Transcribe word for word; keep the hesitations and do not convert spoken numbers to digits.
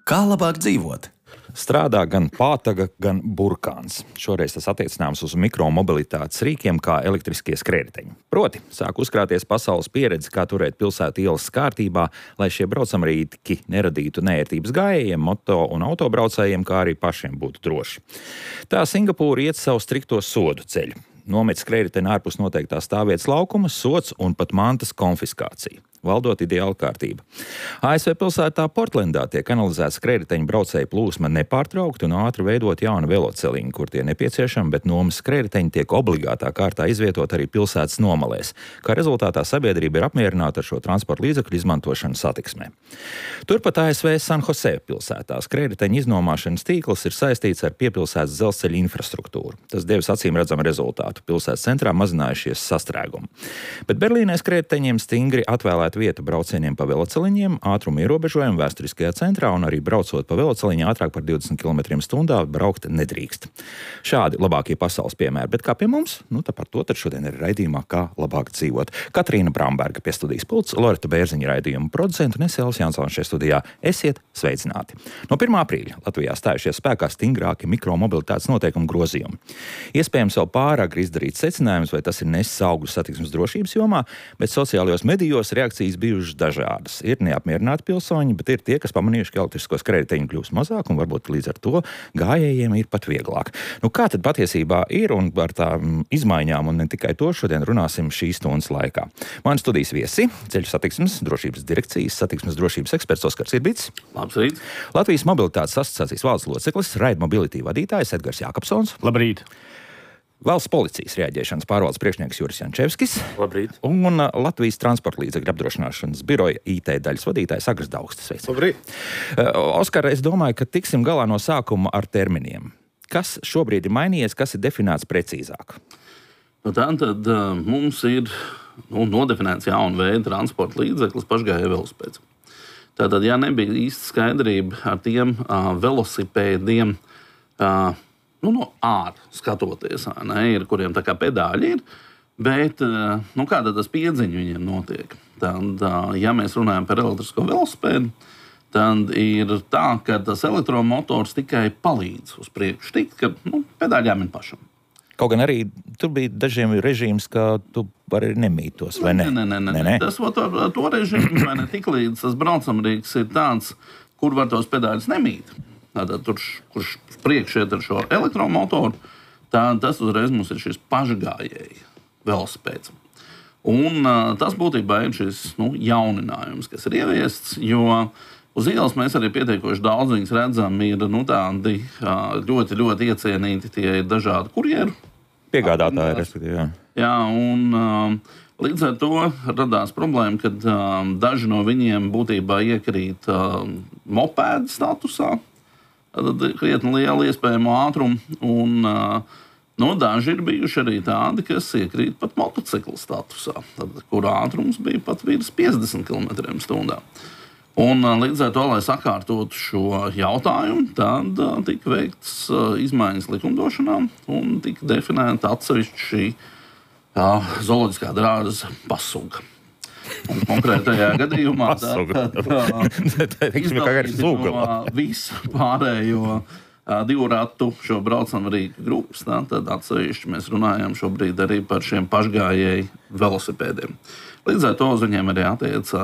Kā labāk dzīvot? Strādā gan pātaga, gan burkāns. Šoreiz tas attiecināms uz mikromobilitātes rīkiem, kā elektriskie skrējēji. Proti, sāk uzkrāties pasaules pieredze, kā turēt pilsētu ielas kārtībā, lai šie braucamrīki neradītu neērtības gājējiem, moto un autobraucējiem, kā arī pašiem būtu droši. Tā Singapūra iet savu strikto sodu ceļu. Nomet skrējēju ārpus noteiktā stāvvietas laukuma, sods un pat mantas konfiskācija. Valdot ideāla kārtība. A S V pilsētā Portlendā tiek analizēta skrējēju braucēju plūsma nepārtraukti un ātri veidot jaunu veloceliņu, kur tie nepieciešami, bet nomas skrējēji tiek obligātā kārtā izvietot arī pilsētas nomalēs. Kā rezultātā sabiedrība ir apmierināta ar šo transporta līdzekļu izmantošanu satiksmē. Turpat A S V San Jose pilsētā skrējēju iznomāšanas tīkls ir saistīts ar piepilsētas dzelzceļa infrastruktūru. Tas devis acīm redzamu rezultātu. Pilsētas centrā mazinājušies sastrēgumi. Bet Berlīnē skrējējiem stingri atvēlēta vieta braucieniem pa veloceliņiem, ātruma ierobežojumu vēsturiskajā centrā un arī braucot pa veloceliņu ātrāk par divdesmit kilometriem stundā braukt nedrīkst. Šādi labākie pasaules piemēri, bet kā pie mums? Nu, tā par to tad šodien ir raidījumā Kā labāk dzīvot. Katrīna Bramberga pie studijas pults, Loreta Bērziņa raidījuma producenta un es Elvis Jansons šajā studijā. Esiet sveicināti! No pirmā aprīļa Latvijā stājušies spēkā stingrāki mikromobilitātes noteikumu grozījumi. Iespējams vēl pārāk izdarīt secinājumus, vai tas ir nesis augļus satiksmes drošības jomā, bet sociālajos medijos reakcijas bijušas dažādas. Ir neapmierināti pilsoņi, bet ir tie, kas pamanījuši, ka elektrisko skrējēju kļūst mazāk un varbūt līdz ar to gājējiem ir pat vieglāk. Nu, kā tad patiesībā ir un par tām izmaiņām un ne tikai to šodien runāsim šīs stundas laikā. Mani studijas viesi, Ceļu satiksmes drošības direkcijas satiksmes drošības eksperts Oskars Irbits. Labs rīts. Latvijas mobilitātes asociācijas valdes loceklis, Ride Mobility vadītājs Edgars Jākapsons. Labrīt. Valsts policijas reaģēšanas pārvaldes priekšnieks Juris Jančevskis. Labrīt. Un Latvijas transporta līdzekļu apdrošināšanas biroja I T daļas vadītājs Agris Daugstis. Sveic. Labrīt. Oskar, es domāju, ka tiksim galā no sākuma ar terminiem. Kas šobrīd ir mainījies, kas ir definēts precīzāk? Nu, tā tad uh, mums ir nu, nodefinēts jauna veida transporta līdzeklis pašgājēju velosipēds. Tātad, ja nebija īsta skaidrība ar tiem uh, velosipēdiem, uh, nu, no ārā skatoties, ne, ir, kuriem tā kā pedāļi ir, bet nu, kāda tas piedziņa viņiem notiek. Tad, ja mēs runājam par elektrisko velosipēdu, tad ir tā, ka tas elektromotors tikai palīdz uz priekšu tikt, ka nu, pedāļi jāmin pašam. Kaut gan arī tur bija dažiem režīms, ka tu vari nemītos, vai ne? Nē, nē, nē. nē, nē. Tas var to, to režīmu, vai ne, tik līdz tas braucamrīks ir tāds, kur var tos pedāļus nemīt. Tātad, tur, kurš priekš iet ar šo elektromotoru, tad tas uzreiz mums ir šis pašgājēji velosipēds. Un uh, tas būtībā ir šis nu, jauninājums, kas ir ieviests, jo uz ielas mēs arī pietiekoši daudz viņus redzam, ir nu, tādi uh, ļoti, ļoti iecienīti tie dažādi kurjeri. Piegādātāji, respektīvi, jā. Jā, un uh, līdz ar to radās problēma, kad uh, daži no viņiem būtībā iekrīt uh, mopēda statusā. Tad ir krietni liela iespējama ātruma, un uh, nu, daži ir bijuši arī tādi, kas iekrīt pat motocikla statusā, tad, kur ātrums bija pat virs piecdesmit kilometriem stundā. Un uh, līdz ar to, lai sakārtotu šo jautājumu, tad uh, tika veikts uh, izmaiņas likumdošanā un tika definēta atsevišķi šī uh, zooloģiskā dārza pasuga. Un konkrētajā gadījumā tā ir visu pārējo divu ratu šo braucamrīku grupas. Tā, tad atsevišķi mēs runājam šobrīd arī par šiem pašgājēju velosipēdiem. Līdz ar to uz viņiem arī attiecās